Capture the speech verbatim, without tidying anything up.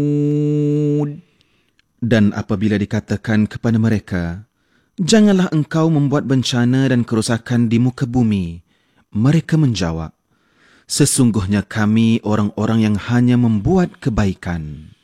Dan apabila dikatakan kepada mereka, janganlah engkau membuat bencana dan kerosakan di muka bumi, mereka menjawab, sesungguhnya kami orang-orang yang hanya membuat kebaikan.